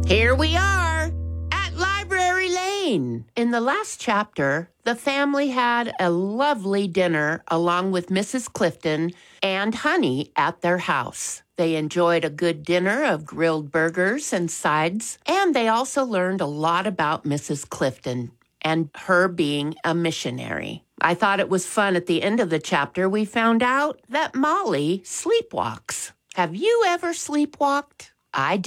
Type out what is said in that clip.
Here we are at Library Lane. In the last chapter, the family had a lovely dinner along with Mrs. Clifton and Honey at their house. They enjoyed a good dinner of grilled burgers and sides, and they also learned a lot about Mrs. Clifton and her being a missionary. I thought it was fun at the end of the chapter we found out that Molly sleepwalks. Have you ever sleepwalked? I